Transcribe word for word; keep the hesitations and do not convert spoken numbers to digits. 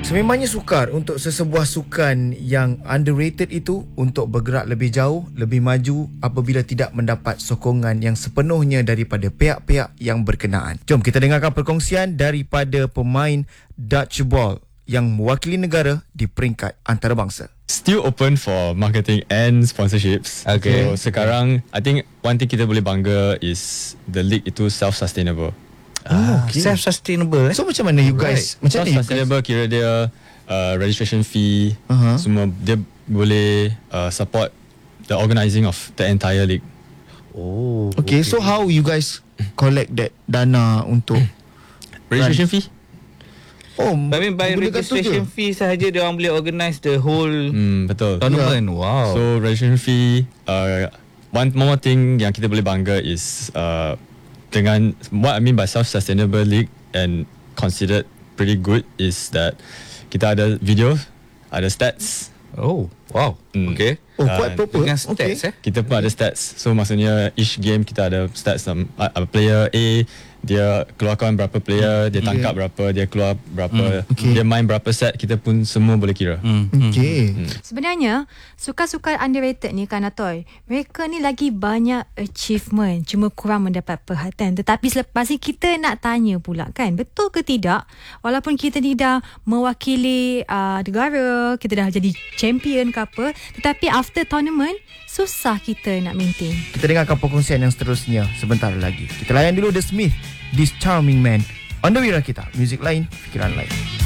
Sememangnya sukar untuk sesebuah sukan yang underrated itu untuk bergerak lebih jauh, lebih maju apabila tidak mendapat sokongan yang sepenuhnya daripada pihak-pihak yang berkenaan. Jom kita dengarkan perkongsian daripada pemain dodgeball yang mewakili negara di peringkat antarabangsa. Still open for marketing and sponsorships. Okay. So sekarang, I think one thing kita boleh bangga is the league itu self-sustainable. Ah, okay. Self-sustainable eh? So macam mana you guys? Right. Macam mana you guys? Self-sustainable kira dia uh, registration fee, Uh-huh. semua dia boleh uh, support the organising of the entire league. Oh. Okay, so how you guys collect that dana untuk Registration fee? Oh, I mean by gunakan tu registration je? fee sahaja dia orang boleh organise the whole Hmm, betul. tournament. Wow. So registration fee, uh, one more thing yang kita boleh bangga is uh, dengan what I mean by self-sustainable league and considered pretty good is that kita ada video, ada stats. Oh, wow. Hmm. Okay. Oh, Uh, quite proper. Dengan stats Okay. eh? Kita pun ada stats. So maksudnya each game kita ada stats. Um, uh, player A dia keluarkan berapa player, dia tangkap berapa, dia keluar berapa, Okay. dia main berapa set, kita pun semua boleh kira. Hmm. Okay. Sebenarnya, sukan-sukan underrated ni kan Atoy, mereka ni lagi banyak achievement, cuma kurang mendapat perhatian. Tetapi selepas ni kita nak tanya pula kan, betul ke tidak, walaupun kita ni dah mewakili uh, negara, kita dah jadi champion ke apa, tetapi after tournament, susah kita nak maintain. Kita dengarkan perkongsian yang seterusnya sebentar lagi. Kita layan dulu The Smith, This Charming Man. On the way Rakita, muzik lain, fikiran lain.